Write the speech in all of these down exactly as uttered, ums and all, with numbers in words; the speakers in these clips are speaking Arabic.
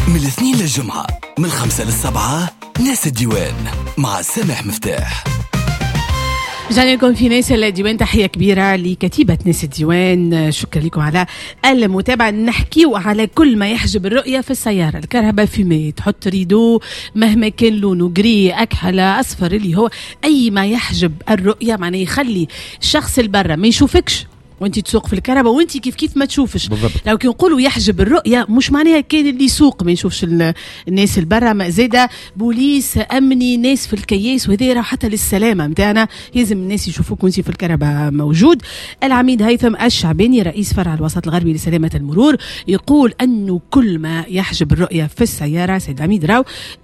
من الاثنين للجمعة من الخمسة للسبعة ناس الديوان مع سامح مفتاح. رجعنا لكم في ناس الديوان. تحية كبيرة لكتيبة ناس الديوان، شكرا لكم على المتابعة. نحكيو على كل ما يحجب الرؤية في السيارة. الكهرباء فيمي، تحط ريدو مهما كان لونه جري أكحل أصفر، اللي هو أي ما يحجب الرؤية، معناه يخلي الشخص البرة ما يشوفكش وانت تسوق في الكهرباء، وانت كيف كيف ما تشوفش بالضبط. لو كي نقولوا يحجب الرؤيه مش معناها كان اللي يسوق ما يشوفش الناس البرة، ما زاده بوليس امني ناس في الكياس، وهذا راه حتى للسلامه نتاعنا، لازم الناس يشوفوك وانت في الكهرباء موجود. العميد هيثم الشعباني رئيس فرع الوسط الغربي لسلامه المرور يقول انه كل ما يحجب الرؤيه في السياره سيد العميد راو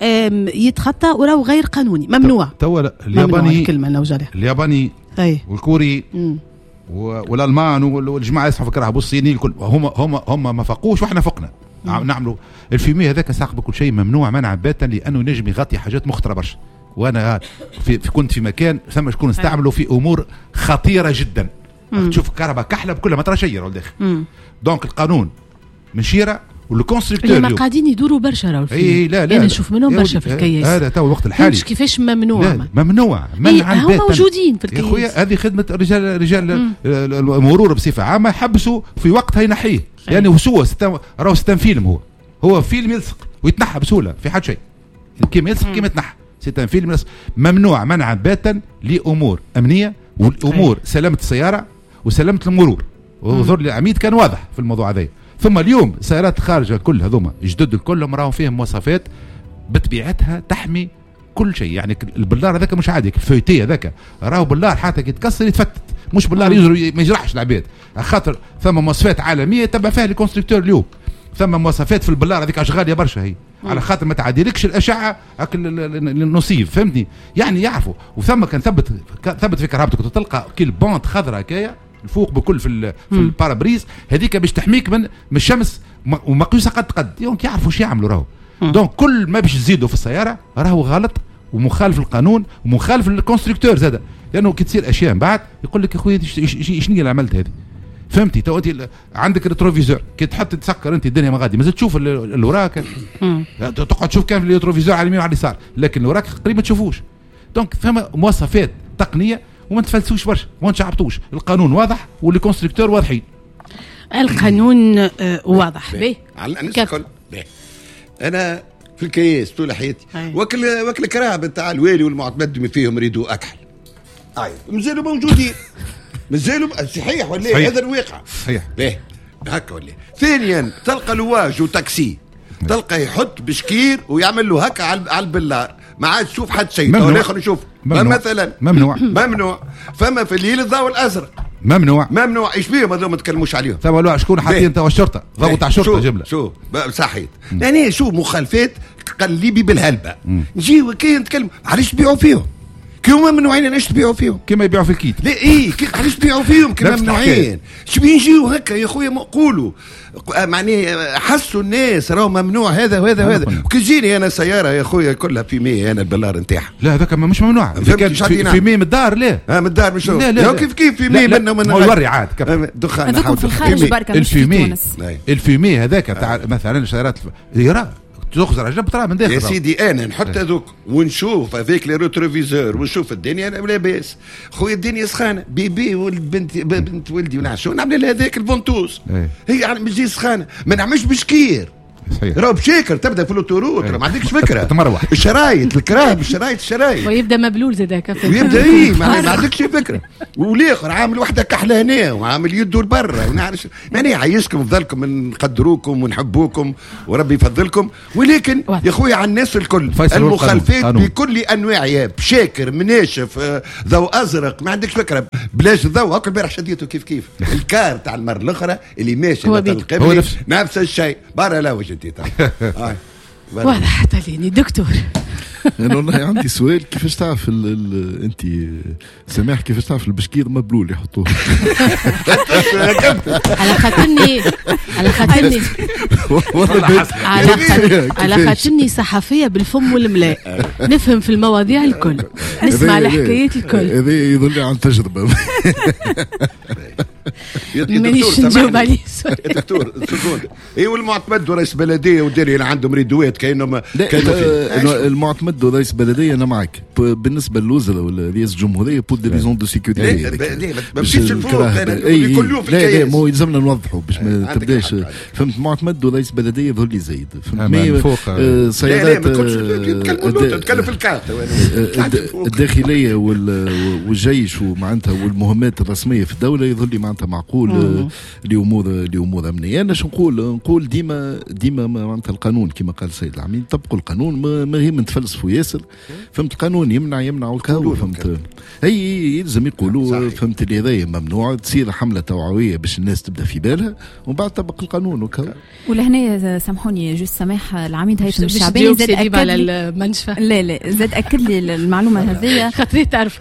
يتخطى وراو غير قانوني، ممنوع. تو الياباني الكلمه اللوجه الياباني والكوري م. والالمان والجماعه يصحوا فكرها بالصيني الكل هم هم هم ما فقوش واحنا فقنا. نعملوا الفيلمي هذاك ساق بكل شيء ممنوع منعا باتا، لانه نجم يغطي حاجات مخطره برشا. وانا في, في كنت في مكان ثم شكون استعملوا في امور خطيره جدا. تشوف الكهرباء كحله بكلها ما ترى شيء ولا داخل. دونك القانون من شيره والكونستركتور اللي ما قاعدين يدوروا برشا راهو اي لا لا انا نشوف منهم برشا في الكياس. هذا تو الوقت الحالي كيفاش ممنوع لا ممنوع منعا هم موجودين في الكياس يا خويا. هذه خدمه رجال رجال المرور بصفه عامه، حبسوا في وقتها ينحيه يعني هو ستان راهو ستان فيلم، هو هو فيلم يلصق ويتنحى بسهوله في حد شيء، كيما يلصق كيما يتنحى ستان فيلم يلصق. ممنوع منعا باتا لامور امنيه والامور سلامه السياره وسلامه المرور. وظهر لي عميد كان واضح في الموضوع هذا. ثم اليوم السيارات الخارجه كل هذوما جدد كلهم راهم فيهم مواصفات بطبيعتها تحمي كل شيء. يعني البلار هذاك مش عادي، الفويتي هذاك راهو بلار حتى يتكسر يتفتت، مش بلار يجري ما يجرحش العباد، خاطر ثم مواصفات عالميه تبع فيها الكونستركتور اليوم. ثم مواصفات في البلار هذيك غاليه برشا هي، على خاطر ما تعديلكش الاشعه النصيب، فهمتني؟ يعني يعرفوا. وثم كان ثبت ثبت في كهربتك تلقى كل بونت خضراء هكايا الفوق بكل في في البارابريز هذيك باش تحميك من من الشمس، ومقيوسه قد قد يوم يعرفوا شو يعملوا راهو. دونك كل ما باش تزيدوا في السياره راهو غلط ومخالف القانون ومخالف للكونستركتور زاده، لانه كي تصير اشياء من بعد يقول لك يا خويا شنو اللي عملت هذه، فهمتي؟ تو انت عندك الريتروفيزور كي تحط تسكر انت الدنيا ما غادي مازال تشوف اللي وراك، تقعد تشوف كان في الريتروفيزور على اليمين وعلى اليسار، لكن اللي وراك قريب ما تشوفوش. دونك ثم مواصفات تقنيه وما تفلسوش برشا وما تشعبطوش، القانون واضح والكونستركتور واضحين. القانون آه واضح به على الناس الكل. انا في الكياس طول حياتي وكل وكل كراب نتاع الوالي والمعتمد فيهم ريدو اكحل اي مازالوا موجودين مازالوا صحيح ولا هذا الواقع صحيح ليه هكا ولا. ثانيا تلقى لواج وتاكسي تلقى يحط بشكير ويعمل له هكا على البلار، ما عاد تشوف حد شيء ولا خلينا نشوف مثلا ممنوع ممنوع. فما في الليل الضوء الازرق ممنوع ممنوع. ايش بيهم هذول ما تكلموش عليهم؟ ثم لو شكون حاطين توا الشرطه ضوء تاع الشرطه جمله شو صحيت يعني شو مخالفات قلبي بالهلبه. نجيو كي نتكلم علاش تبيعوا فيهم كيما ممنوعين، علاش تبيعوا فيهم كيما يبيعوا في الكيت؟ لا ايه علاش تبيعوا فيهم كيما ممنوعين؟ شبي يجيو هكا يا خويا مقولوا معناه حسوا الناس راهو ممنوع هذا وهذا وهذا. وكي تجيني انا سياره يا خويا كلها في مية انا البلار نتاعها لا هذاك مش ممنوع كان في, في مية من الدار. لا اه من الدار مش لا لا كيف كيف في مية منه من هو يوري عاد دخان هذوك في الخارج بركه مش في تونس. الفيمي هذاك تاع مثلا السيارات يرى تخزر عجب ترى من داخل يا سيدي انا نحط هذوك ونشوف هذيك لي روتروفيزور ونشوف الدنيا انا لاباس خويا الدنيا سخانه بيبي والبنت بنت ولدي ونعشو نعمل لها هذاك الفونتوز هي يعني مش سخانه ما نعملش بشكير راهو بشاكر تبدا في الاوتوروت ما عندكش فكره تمروح الشرايط الكراب الشرايط الشرايط ويبدا مبلول زادك ويبدا ايه ما عندكش فكره. والاخر عامل وحده كحله هنا وعامل يده لبرا ونعرف يعني عايشكم بفضلكم نقدروكم ونحبوكم وربي يفضلكم. ولكن يا خويا على الناس الكل المخالفات بكل انواعها بشاكر مناشف ضوء ازرق ما عندكش فكره بلاش ضوء هاك البارح شديته كيف كيف الكار تاع المره الاخرى اللي ماشي مثلا نفس الشيء برا لا وجه آه. واضح حتى ليني دكتور. انا والله عندي سؤال، كيفاش تعرف انت سماح كيفاش تعرف البشكير مبلول يحطوه؟ على خاطرني على خاطرني على على خاطرني صحفيه بالفم والملاء نفهم في المواضيع الكل نسمع الحكايات الكل. هذا يدل عن تجربه. مانيش نجاوب عليه. دكتور سكوند اي والمعتمد ورئيس بلديه وديري اللي عندهم ريدوات كانهم كانوا المعتمد ورئيس بلديه انا معك بالنسبه للوزراء ولا رئيس الجمهوريه بور دي ريزون دو سيكوريتي ما مشيتش الفوق كل يوم في لا لا مو يلزمنا نوضحوا باش ما تبداش فهمت معتمد ورئيس بلديه يظهر لي زايد فهمت فوق سيارات تتكلم في الكارت الداخليه والجيش ومعناتها والمهمات الرسميه في الدوله يظهر لي معناتها معقول لامور لامور امنيه. انا شو نقول نقول ديما ديما معناتها القانون كما قال السيد العميد طبقوا القانون ما هي من تفلسفوا ياسر فهمت القانون يمنع يمنع وكاو فهمت هي يلزم يقولوا فهمت اللي هذايا ممنوع تصير حمله توعويه باش الناس تبدا في بالها ومن بعد طبق القانون وكاو. ولهنا سامحوني جوست سامح العميد هيثم الشعباني زاد اكد على المنشفى لا لا زاد اكد لي المعلومه هذه خاطري تعرف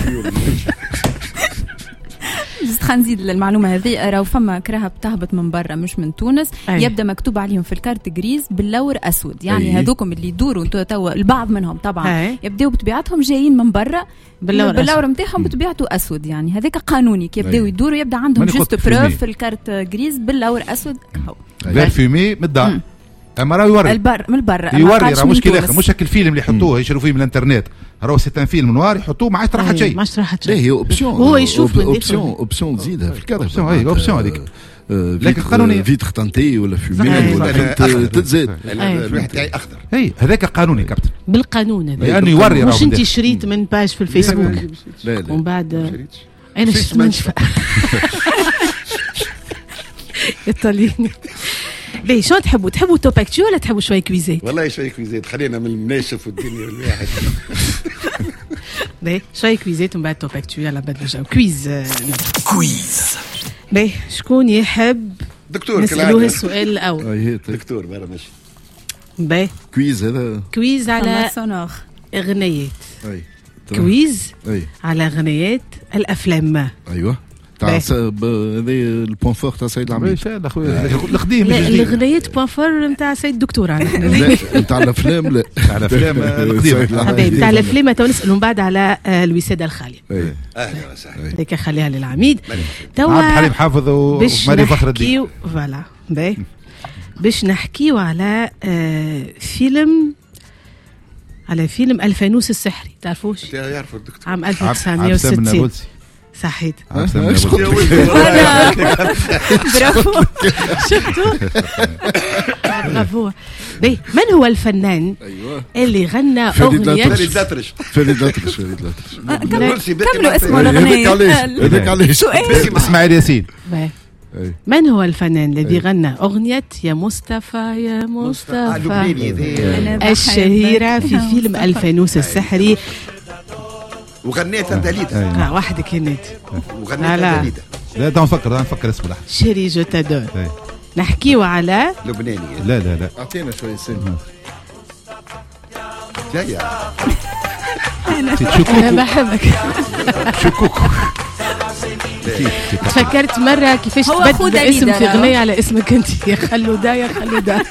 جست خنزيد المعلومه هذه راهو فما كراهه بتهبط من برا مش من تونس أي. يبدا مكتوب عليهم في الكارت جريز باللور اسود يعني هذوكم اللي يدوروا توا البعض منهم طبعا أي. يبداو بطبيعتهم جايين من برا باللور, باللور نتاعهم بطبيعته اسود يعني هذاك قانوني كي يبداو يدوروا يبدا عندهم جوست بروف في الكارت جريز باللور اسود فير فيمي من الدار اما راه يوري البر من برا يوري راه مشكل اخر مش هك الفيلم اللي يحطوه يشروا فيه من الانترنت راهو سيتان فيلم نوار يحطوه ما عادش راحت شيء ما عادش راحت شيء هي اوبسيون هو يشوف اوبسيون اوبسيون تزيدها في الكارت اوبسيون هي اوبسيون هذيك لكن قانوني فيتر تانتي ولا فيمي ولا تتزاد الواحد تاعي اخضر اي هذاك قانوني كابتن بالقانون هذا لانه يوري مش انت شريت من باج في الفيسبوك ومن بعد انا شفت منشفى ايطاليين باهي شو تحبوا تحبوا توباكتو ولا تحبوا شويه كويزات؟ والله شويه كويزات خلينا من المناشف والدنيا الواحد باهي شويه كويزات ومن بعد توباكتو يلا بدنا نجاوب كويز كويز باهي شكون يحب دكتور نسألوه السؤال الاول دكتور برا ماشي باهي كويز هذا كويز على اغنيات كويز على اغنيات الافلام ايوه تاع هذا البوان فور تاع سيد العميد القديم الغنيات بوان فور نتاع سيد الدكتور لا نتاع الافلام لا تاع الافلام القديمه نتاع الافلام تو نسالوا من بعد على الوساده الخاليه اهلا وسهلا هذيك خليها للعميد توا عبد الحليم حافظ وماري فخر الدين فوالا باهي باش نحكيو على فيلم على فيلم الفانوس السحري تعرفوش يعرفوا الدكتور عام ألف وتسعمائة وستين صحيت برافو شفتوا برافو باهي من هو الفنان اللي غنى اغنيه فريد الأطرش فريد الأطرش فريد الأطرش كملوا اسمه الاغنيه هذاك علاش اسماعيل ياسين من هو الفنان الذي غنى أغنية يا مصطفى يا مصطفى الشهيرة في فيلم الفانوس السحري وغنيتها داليدا لا وحدك هنيت وغنيتها داليدا لا ده نفكر ده نفكر اسمه لحظة شيري جو تادور نحكيو على لبناني لا لا لا اعطينا شوية سن جاية أنا بحبك شكوك تفكرت مرة كيفاش تبدل اسم في غنية على اسمك انت يا خلودا يا خلودا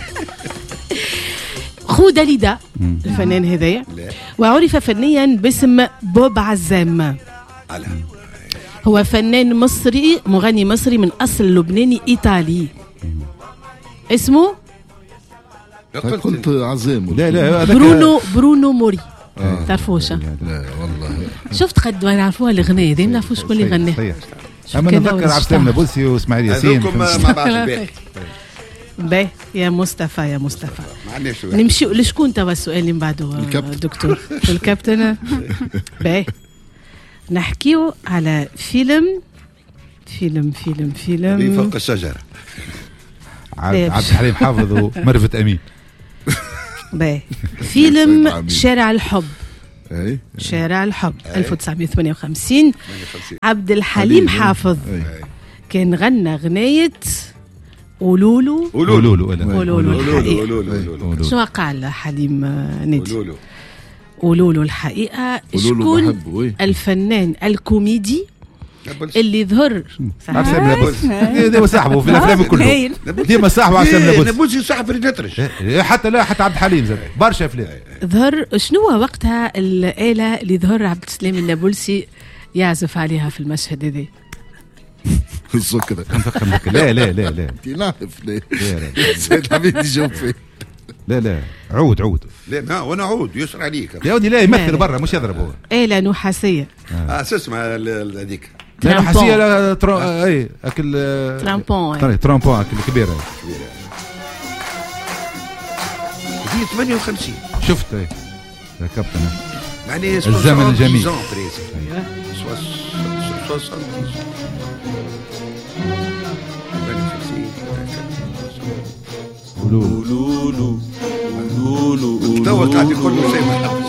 خو داليدا الفنان هذايا وعرف فنيا باسم بوب عزام هو فنان مصري مغني مصري من أصل لبناني إيطالي اسمه قلت عزام لا لا برونو برونو موري آه. تعرفوش لا والله شفت قد ما نعرفوها الأغنية دايما نعرفوش شكون اللي غناها أما نذكر عبد السلام نابلسي وإسماعيل ياسين مع بعض البيت باهي يا مصطفى يا مصطفى نمشي لشكون توا السؤال اللي من بعده دكتور الكابتن باهي نحكيو على فيلم فيلم فيلم فيلم فوق الشجرة عبد الحليم حافظ ومرفت أمين باهي فيلم شارع الحب شارع الحب ألف وتسعمائة وثمانية وخمسين عبد الحليم حافظ كان غنى غنية قولولو قولولو قولولو الحقيقة شنو قال حليم نادي قولولو الحقيقة شكون الفنان الكوميدي اللي ظهر عبسام لابوس ديما صاحبه في الافلام كلهم ديما صاحبه عبسام لابوس نابلسي صاحب فريد الأطرش حتى لا حتى عبد الحليم زاد برشا افلام ظهر شنو وقتها الآلة اللي ظهر عبد السلام النابلسي يعزف عليها في المشهد هذا السكر لا لا لا لا نعرف لا لا سيد حبيبي يجاوب فيه لا لا عود عود لا ما وانا عود يسر عليك يا ودي لا يمثل برا مش يضرب هو آلة نحاسية اه اسمها هذيك لا نحاسية لا ترو... اي اكل ترامبون ترامبون اكل كبيرة هي ثمانية وخمسين شفت اي يا كابتن يعني الزمن الجميل لولو لولو توا قاعد يقول له شيء